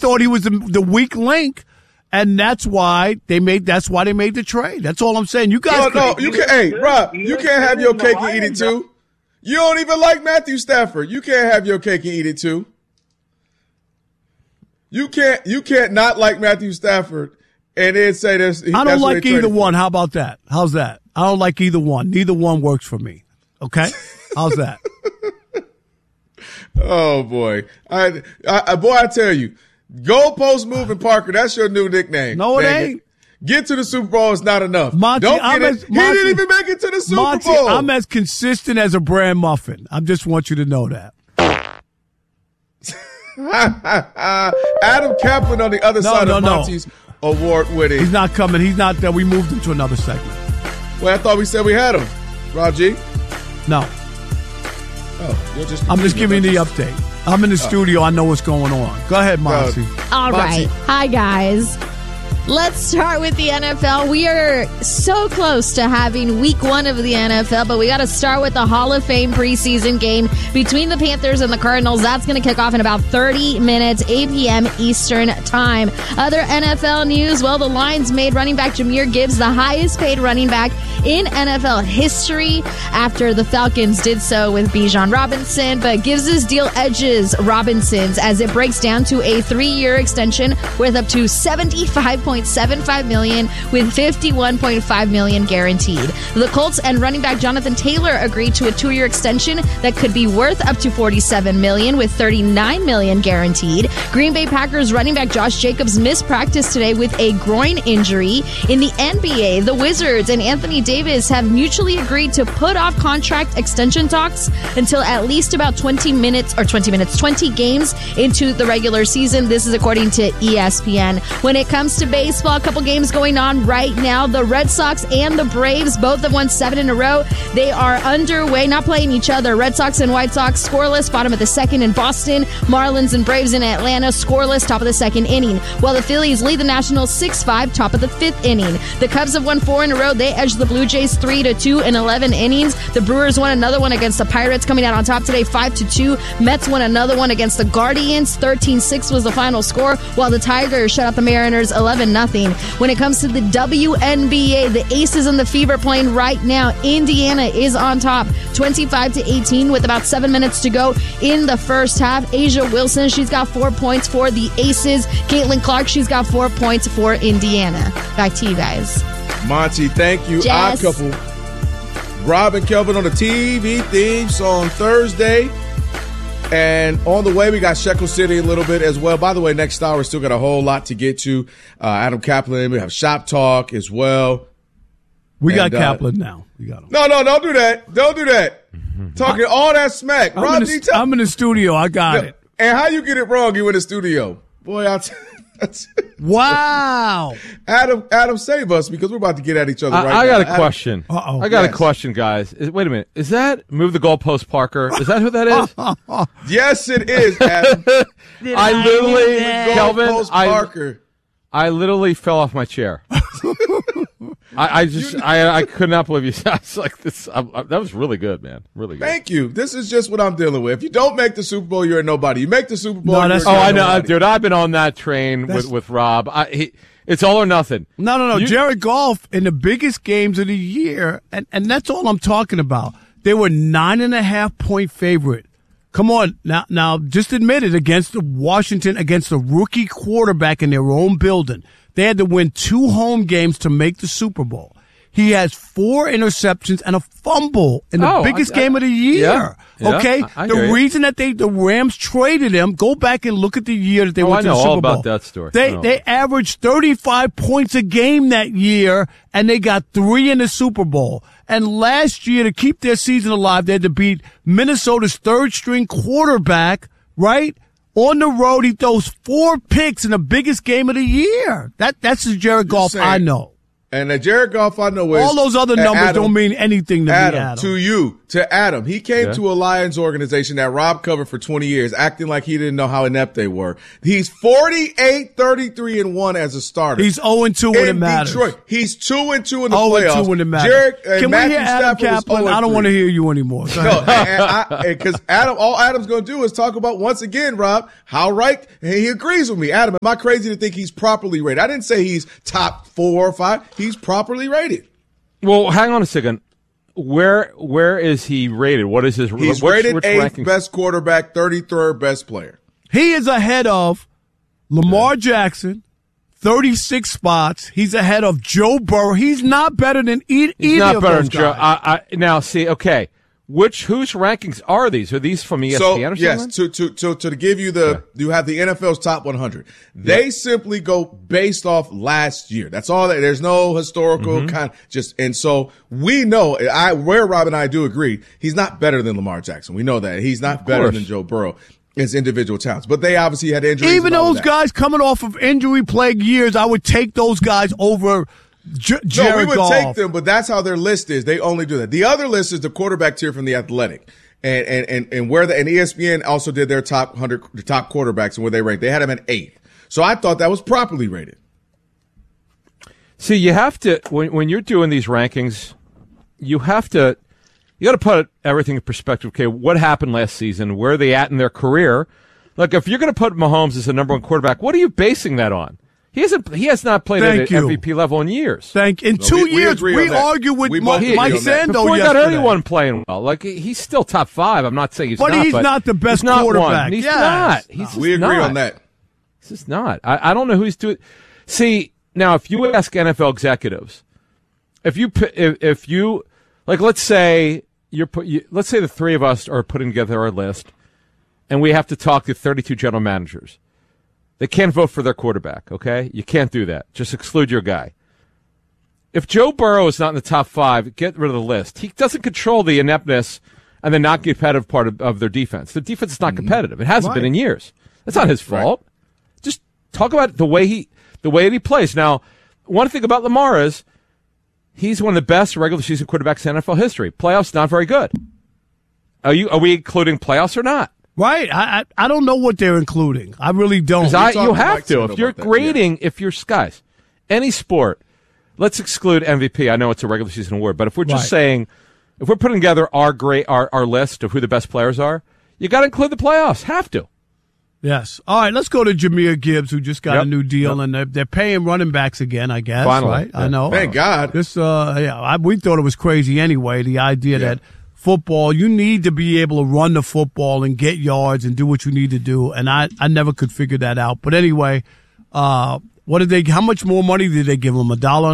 thought he was the weak link. And that's why they made the trade. That's all I'm saying. You guys, you can't. Hey, Rob, you can't have your cake and eat it too. You don't even like Matthew Stafford. You can't have your cake and eat it too. You can't not like Matthew Stafford and then say this. I don't like either one. How about that? How's that? I don't like either one. Neither one works for me. Okay, how's that? Oh boy, I tell you. Goalpost moving, Parker. That's your new nickname. No, it ain't. Get to the Super Bowl is not enough. Monty, he didn't even make it to the Super Bowl. I'm as consistent as a bran muffin. I just want you to know that. Adam Kaplan on the other side of Monty's award winning. He's not coming. He's not there. We moved him to another segment. Well, I thought we said we had him. Raji? No. Oh, I'm just giving you the update. I'm in the studio. I know what's going on. Go ahead, Monty. All right. Hi, guys. Let's start with the NFL. We are so close to having week 1 of the NFL, but we got to start with the Hall of Fame preseason game between the Panthers and the Cardinals. That's going to kick off in about 30 minutes, 8 p.m. Eastern time. Other NFL news, well, the Lions made running back Jahmyr Gibbs the highest paid running back in NFL history after the Falcons did so with Bijan Robinson, but Gibbs' deal edges Robinson's as it breaks down to a 3-year extension worth up to $75.75 million with $51.5 million guaranteed. The Colts and running back Jonathan Taylor agreed to a 2-year extension that could be worth up to $47 million with $39 million guaranteed. Green Bay Packers running back Josh Jacobs missed practice today with a groin injury. In the NBA, the Wizards and Anthony Davis have mutually agreed to put off contract extension talks until at least about 20 games into the regular season. This is according to ESPN. When it comes to baseball, a couple games going on right now. The Red Sox and the Braves both have won 7 in a row. They are underway, not playing each other. Red Sox and White Sox scoreless, bottom of the 2nd in Boston. Marlins and Braves in Atlanta scoreless, top of the 2nd inning. While the Phillies lead the Nationals 6-5, top of the 5th inning. The Cubs have won 4 in a row. They edged the Blue Jays 3-2 in 11 innings. The Brewers won another one against the Pirates, coming out on top today 5-2. Mets won another one against the Guardians. 13-6 was the final score, while the Tigers shut out the Mariners 11-0. When it comes to the WNBA, the Aces and the Fever playing right now. Indiana is on top, 25-18 with about 7 minutes to go in the first half. Asia Wilson, she's got 4 points for the Aces. Caitlin Clark, she's got 4 points for Indiana. Back to you guys. Monty, thank you. Jess. Odd couple. Rob and Kelvin on the TV theme song Thursday. And on the way, we got Shekel City a little bit as well. By the way, next hour, we still got a whole lot to get to. Adam Kaplan, we have Shop Talk as well. We got Kaplan now. We got him. No, don't do that. Don't do that. Talking all that smack. I'm in the studio. I got it. And how you get it wrong, you in the studio. Boy, wow. Adam, save us because we're about to get at each other right now. I got a question. Uh-oh. I got a question, guys. Wait a minute. Is that Move the Goalpost Parker? Is that who that is? Yes, it is, Adam. Kelvin, Parker. I literally fell off my chair. I could not believe you. I was like this. That was really good, man. Really good. Thank you. This is just what I'm dealing with. If you don't make the Super Bowl, you're a nobody. You make the Super Bowl. I know, nobody. Dude. I've been on that train with Rob. It's all or nothing. No. Jared Goff in the biggest games of the year, and that's all I'm talking about. They were 9.5-point favorite. Come on, now, just admit it, against the rookie quarterback in their own building. They had to win 2 home games to make the Super Bowl. He has 4 interceptions and a fumble in the biggest game of the year. Yeah, okay? The reason that the Rams traded him, go back and look at the year that they went to the Super Bowl. I know all about that story. They averaged 35 points a game that year, and they got 3 in the Super Bowl. And last year, to keep their season alive, they had to beat Minnesota's 3rd-string quarterback, right? On the road, he throws 4 picks in the biggest game of the year. That's the Jared Goff I know. And Jared Goff, I know is all those other numbers don't mean anything to me, Adam. To Adam. He came to a Lions organization that Rob covered for 20 years, acting like he didn't know how inept they were. He's 48-33-1 as a starter. He's 0-2 when it matters. Detroit. He's 2-2 in the playoffs. 0-2 when it matters. Can we hear Adam Kaplan? I don't want to hear you anymore. No, because all Adam's going to do is talk about, once again, Rob, how right, and he agrees with me. Adam, am I crazy to think he's properly rated? I didn't say he's top 4 or 5. He's properly rated. Well, hang on a second. Where is he rated? What is his? He's rated 8th best quarterback, 33rd best player. He is ahead of Lamar Jackson, 36 spots. He's ahead of Joe Burrow. He's not better than either of those guys. Now, see, okay. Whose rankings are these? Are these from ESPN or something? Yes, to give you you have the NFL's top 100. They simply go based off last year. That's all. There's no historical and so we know, where Rob and I do agree, he's not better than Lamar Jackson. We know that. He's not better than Joe Burrow. As individual talents, but they obviously had injuries. Even those guys coming off of injury-plagued years, I would take those guys over Jared Goff. No, we would take them, but that's how their list is. They only do that. The other list is the quarterback tier from The Athletic, and ESPN also did their top 100, the top quarterbacks and where they ranked. They had him at 8th, so I thought that was properly rated. See, you have to when you're doing these rankings, you got to put everything in perspective. Okay, what happened last season? Where are they at in their career? Look, if you're going to put Mahomes as the number 1 quarterback, what are you basing that on? He has not played at an MVP level in years. In 2 years, we argued with Mike Sando before he got yesterday. anyone playing well. Like, he's still top 5. I'm not saying he's but not. He's not the best quarterback. He's not. We agree on that. He's just not. I don't know who he's doing. See, now, if you ask NFL executives, if you like, let's say let's say the three of us are putting together our list, and we have to talk to 32 general managers. They can't vote for their quarterback, okay? You can't do that. Just exclude your guy. If Joe Burrow is not in the top 5, get rid of the list. He doesn't control the ineptness and the not competitive part of their defense. The defense is not competitive. It hasn't been in years. That's not his fault. Just talk about the way he plays. Now, one thing about Lamar is he's one of the best regular season quarterbacks in NFL history. Playoffs, not very good. Are we including playoffs or not? Right. I don't know what they're including. I really don't. You have to. If you're grading, if you're guys, any sport, let's exclude MVP. I know it's a regular season award, but if we're just saying, if we're putting together our list of who the best players are, you got to include the playoffs. Have to. Yes. All right, let's go to Jahmyr Gibbs, who just got a new deal, and they're paying running backs again, I guess. Finally. Right? I know. Thank God. We thought it was crazy anyway, the idea that football, you need to be able to run the football and get yards and do what you need to do, and I never could figure that out. But anyway, how much more money did they give him?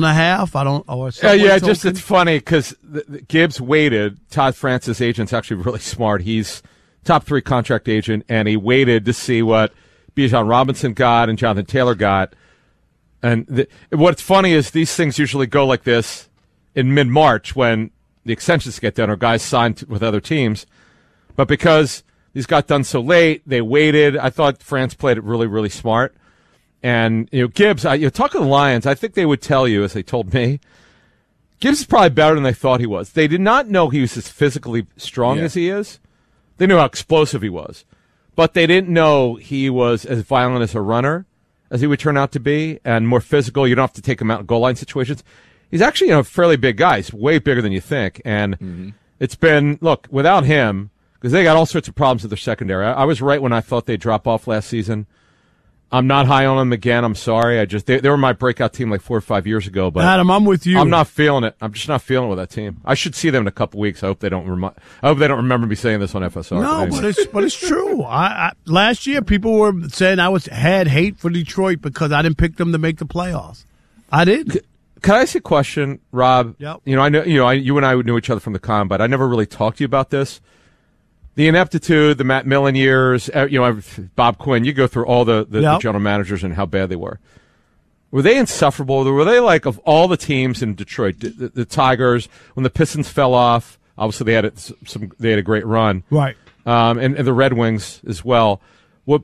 $1.50? It's funny because Gibbs waited. Todd Francis' agent's actually really smart. He's top 3 contract agent, and he waited to see what Bijan Robinson got and Jonathan Taylor got. And what's funny is these things usually go like this in mid-March when the extensions get done or guys signed with other teams. But because these got done so late, they waited. I thought France played it really, really smart. And, Gibbs, talk to the Lions, I think they would tell you, as they told me, Gibbs is probably better than they thought he was. They did not know he was as physically strong as he is. They knew how explosive he was. But they didn't know he was as violent as a runner as he would turn out to be and more physical. You don't have to take him out in goal line situations. He's actually a fairly big guy. He's way bigger than you think. And it's been, look, without him, because they got all sorts of problems with their secondary. I was right when I thought they'd drop off last season. I'm not high on them again. I'm sorry. They were my breakout team like 4 or 5 years ago. But Adam, I'm with you. I'm not feeling it. I'm just not feeling it with that team. I should see them in a couple weeks. I hope they don't remember me saying this on FSR. No, anyway. but it's true. Last year, people were saying I had hate for Detroit because I didn't pick them to make the playoffs. I did. Can I ask you a question, Rob? Yep. I know you and I knew each other from the con, but I never really talked to you about this. The ineptitude, the Matt Millen years, Bob Quinn, you go through all the general managers and how bad they were. Were they insufferable? Were they like, of all the teams in Detroit, the Tigers, when the Pistons fell off, obviously they had a great run. Right. And the Red Wings as well. But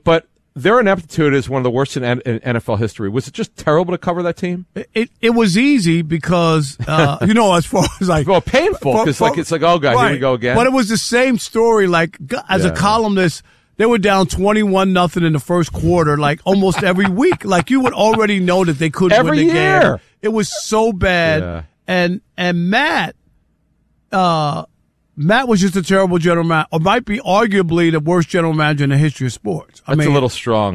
Their ineptitude is one of the worst in NFL history. Was it just terrible to cover that team? It was easy because, as far as like. Well, painful because it's like, oh, God, right. Here we go again. But it was the same story. Like, as a columnist, they were down 21-0 in the first quarter, like almost every week. Like, you would already know that they couldn't win the game. It was so bad. Yeah. And Matt was just a terrible general manager, or might be arguably the worst general manager in the history of sports. That's a little strong.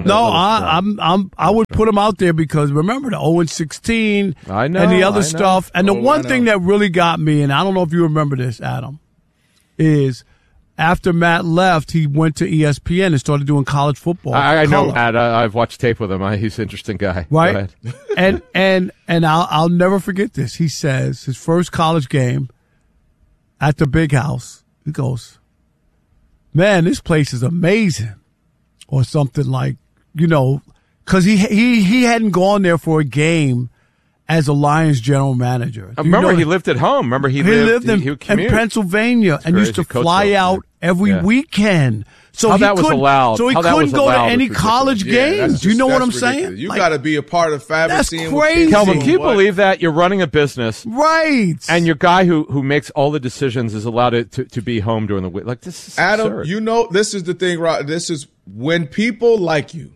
I would put him out there because remember the 0-16 and the other stuff. And the one thing that really got me, and I don't know if you remember this, Adam, is after Matt left, he went to ESPN and started doing college football. I know Matt. I've watched tape with him. He's an interesting guy. Right? and I'll never forget this. He says his first college game at the Big House, he goes, man, this place is amazing. Or something like, because he hadn't gone there for a game as a Lions general manager. He lived at home. Remember, he lived in Pennsylvania and used to fly out every weekend. So how that was allowed. So he couldn't go to any college games. Do you know what I'm saying? You got to be a part of fabric. That's crazy. Kelvin, can you believe that? You're running a business. Right. And your guy who makes all the decisions is allowed to be home during the week. Like, this is Adam, absurd. This is the thing, right? This is when people like you.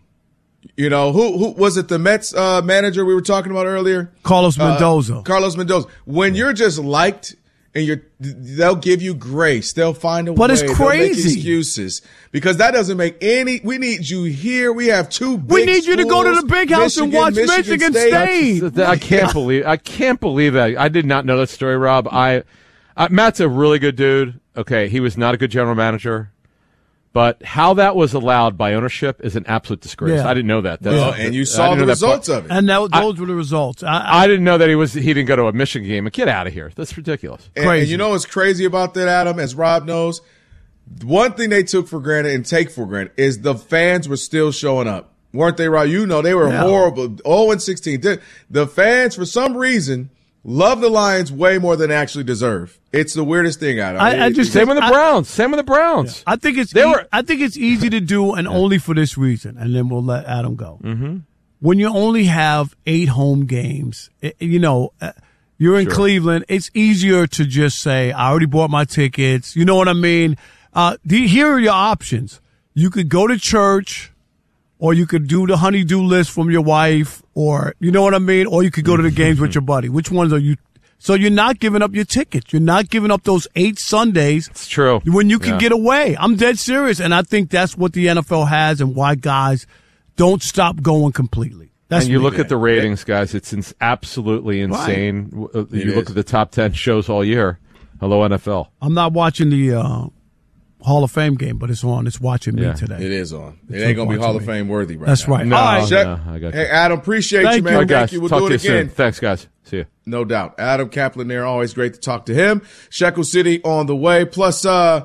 Who was it? The Mets manager we were talking about earlier? Carlos Mendoza. Carlos Mendoza. When you're just liked and they'll give you grace. They'll find a way. But it's crazy. They'll make excuses because that doesn't make any. We need you here. We have two big We need you to go to the Big House Michigan, and watch Michigan State. I can't believe that. I did not know that story, Rob. Matt's a really good dude. Okay, he was not a good general manager. But how that was allowed by ownership is an absolute disgrace. Yeah. I didn't know that. And you saw the results of it. And those were the results. I didn't know that he didn't go to a Michigan game. Get out of here. That's ridiculous. And you know what's crazy about that, Adam, as Rob knows? One thing they took for granted and take for granted is the fans were still showing up. Weren't they, Rob? They were horrible. 0-16. The fans, for some reason, love the Lions way more than they actually deserve. It's the weirdest thing, Adam. Same with the Browns. I think it's easy to do, and only for this reason, and then we'll let Adam go. Mm-hmm. When you only have 8 home games, you're in Cleveland. It's easier to just say, "I already bought my tickets." You know what I mean? Here are your options. You could go to church, or you could do the honey-do list from your wife, or you know what I mean? Or you could go to the games with your buddy. Which ones are you? So you're not giving up your tickets. You're not giving up those 8 Sundays. It's true. When you can get away. I'm dead serious. And I think that's what the NFL has and why guys don't stop going completely. And you look at the ratings, guys. It's absolutely insane. Right. You look at the top 10 shows all year. Hello, NFL. I'm not watching the Hall of Fame game, but it's on. It's watching me today. It is on. It ain't going to be Hall of Fame worthy right That's now. right. No, all right. I got you. Hey, Adam, appreciate you, man. Thank you. We'll do it again. Soon. Thanks, guys. See you. No doubt. Adam Kaplan there. Always great to talk to him. Shekel City on the way. Plus,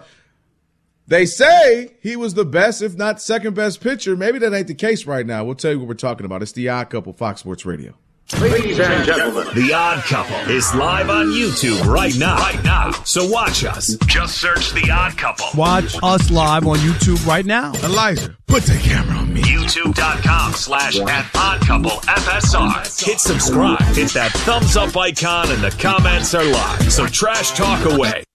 they say he was the best, if not second best pitcher. Maybe that ain't the case right now. We'll tell you what we're talking about. It's The Odd Couple, Fox Sports Radio. Ladies and gentlemen, The Odd Couple is live on YouTube right now. So watch us. Just search The Odd Couple. Watch us live on YouTube right now. Elijah, put the camera on me. YouTube.com/@OddCoupleFSR. Hit subscribe. Hit that thumbs up icon and the comments are live. So trash talk away.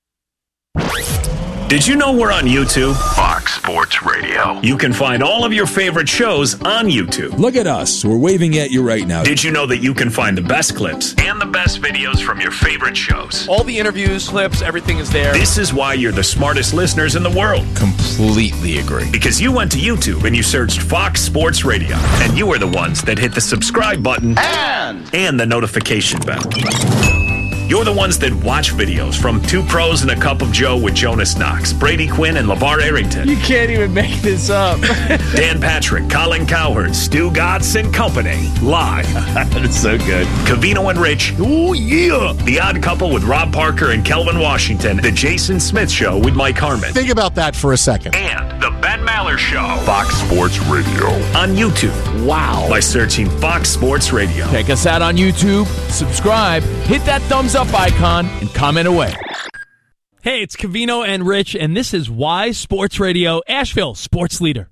Did you know we're on YouTube? Fox Sports Radio. You can find all of your favorite shows on YouTube. Look at us. We're waving at you right now. Did you know that you can find the best clips and the best videos from your favorite shows? All the interviews, clips, everything is there. This is why you're the smartest listeners in the world. Completely agree. Because you went to YouTube and you searched Fox Sports Radio. And you were the ones that hit the subscribe button and the notification bell. You're the ones that watch videos from Two Pros and a Cup of Joe with Jonas Knox, Brady Quinn, and LeVar Arrington. You can't even make this up. Dan Patrick, Colin Cowherd, Stu Gatz, and company. Live. That's so good. Covino and Rich. Oh, yeah. The Odd Couple with Rob Parker and Kelvin Washington. The Jason Smith Show with Mike Harmon. Think about that for a second. And the Ben Maller Show. Fox Sports Radio. On YouTube. Wow. By searching Fox Sports Radio. Check us out on YouTube. Subscribe. Hit that thumbs up icon and comment away. Hey, it's Covino and Rich, and this is Wise Sports Radio, Asheville Sports Leader.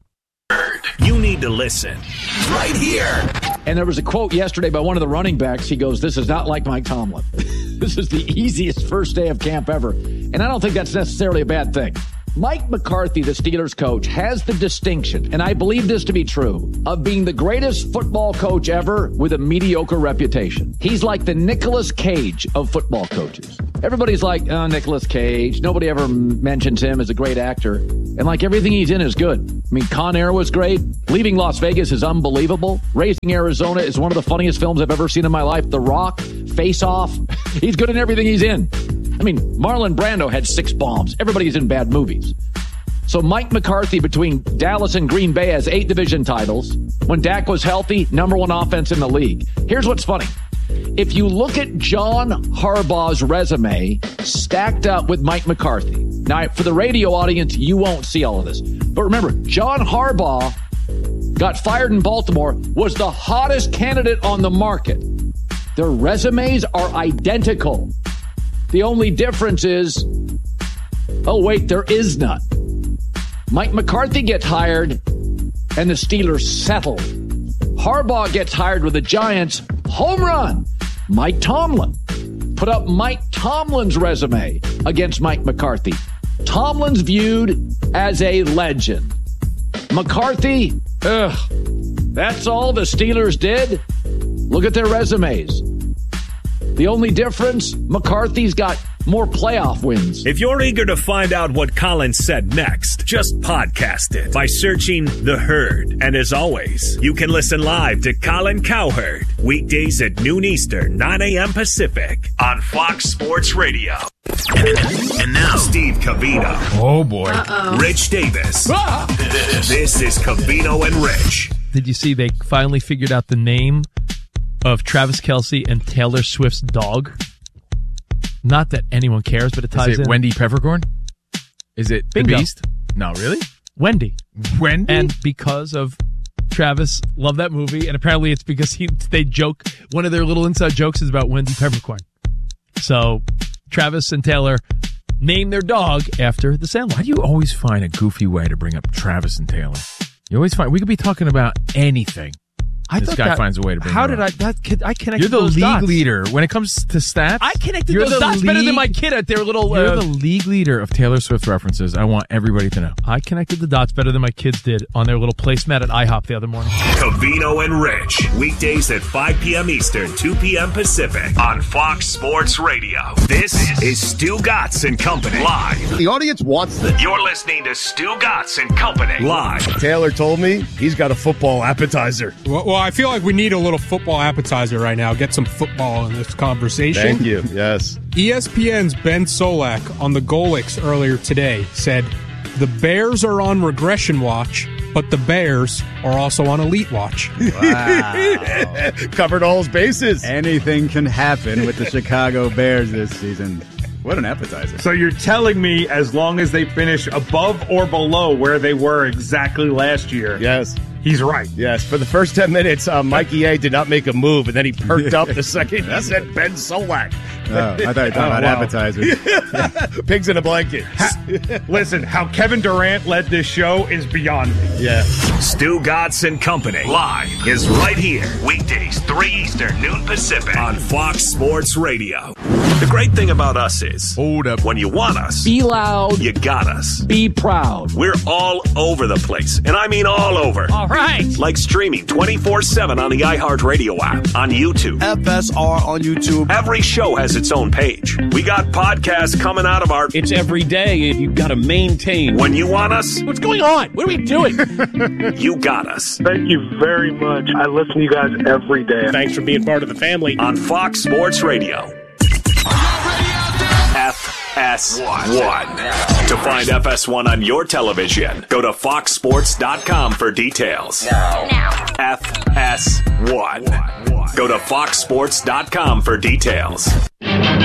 You need to listen right here. And there was a quote yesterday by one of the running backs. He goes, "This is not like Mike Tomlin." This is the easiest first day of camp ever. And I don't think that's necessarily a bad thing. Mike McCarthy, the Steelers coach, has the distinction, and I believe this to be true, of being the greatest football coach ever with a mediocre reputation. He's like the Nicolas Cage of football coaches. Everybody's like, oh, Nicolas Cage. Nobody ever mentions him as a great actor. And like everything he's in is good. I mean, Con Air was great. Leaving Las Vegas is unbelievable. Raising Arizona is one of the funniest films I've ever seen in my life. The Rock, Face Off. He's good in everything he's in. I mean, Marlon Brando had 6 bombs. Everybody's in bad movies. So Mike McCarthy, between Dallas and Green Bay, has 8 division titles. When Dak was healthy, #1 offense in the league. Here's what's funny. If you look at John Harbaugh's resume stacked up with Mike McCarthy. Now, for the radio audience, you won't see all of this. But remember, John Harbaugh got fired in Baltimore, was the hottest candidate on the market. Their resumes are identical. The only difference is, oh, wait, there is none. Mike McCarthy gets hired, and the Steelers settle. Harbaugh gets hired with the Giants. Home run. Mike Tomlin. Put up Mike Tomlin's resume against Mike McCarthy. Tomlin's viewed as a legend. McCarthy, that's all the Steelers did? Look at their resumes. The only difference, McCarthy's got more playoff wins. If you're eager to find out what Colin said next, just podcast it by searching The Herd. And as always, you can listen live to Colin Cowherd weekdays at noon Eastern, 9 a.m. Pacific on Fox Sports Radio. And now, Steve Covino. Oh, boy. Rich Davis. This is Covino and Rich. Did you see they finally figured out the name of Travis Kelce and Taylor Swift's dog? Not that anyone cares, but it ties in. Is it Wendy Peppercorn? Is it Bingo. The Beast? No, really? Wendy. Wendy? And because of Travis loved that movie, and apparently it's because they joke, one of their little inside jokes is about Wendy Peppercorn. So Travis and Taylor named their dog after the Sandlot. Why do you always find a goofy way to bring up Travis and Taylor? You always find, we could be talking about anything. This guy finds a way to bring it up. How did I connected You're the those league dots. leader. When it comes to stats, I connected those dots better than my kid at their little... You're the league leader of Taylor Swift references. I want everybody to know. I connected the dots better than my kids did on their little placemat at IHOP the other morning. Covino and Rich, weekdays at 5 p.m. Eastern, 2 p.m. Pacific on Fox Sports Radio. This is Stu Gatz and Company live. The audience wants this. You're listening to Stu Gatz and Company live. Taylor told me he's got a football appetizer. Well, I feel like we need a little football appetizer right now. Get some football in this conversation. Thank you. Yes. ESPN's Ben Solak on the Golics earlier today said the Bears are on regression watch, but the Bears are also on elite watch. Wow. Covered all his bases. Anything can happen with the Chicago Bears this season. What an appetizer. So you're telling me as long as they finish above or below where they were exactly last year. Yes. He's right. Yes. For the first 10 minutes, Mikey A did not make a move, and then he perked up the second he said Ben Solak. Oh, I thought you were talking about appetizers. Pigs in a blanket. Listen, how Kevin Durant led this show is beyond me. Yeah. Stu Gatz and Company live is right here. Weekdays, 3 Eastern, noon Pacific on Fox Sports Radio. The great thing about us is, Hold up. when you want us, Be loud. you got us. Be proud. We're all over the place, and I mean all over. All right. Like streaming 24/7 on the iHeartRadio app, on YouTube. FSR on YouTube. Every show has its own page. We got podcasts coming out of our... It's every day, and you've got to maintain. When you want us, What's going on? What are we doing? you got us. Thank you very much. I listen to you guys every day. Thanks for being part of the family. On Fox Sports Radio. FS1. To find FS1 on your television, go to foxsports.com for details. Now. FS1. Go to foxsports.com for details.